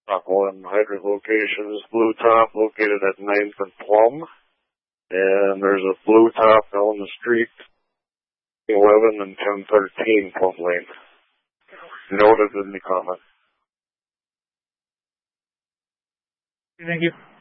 Rockland hydrant location is Blue Top, located at 9th and Plum. And there's a Blue Top down the street, 11 and 1013 Plum Lane. Noted in the comment. Thank you.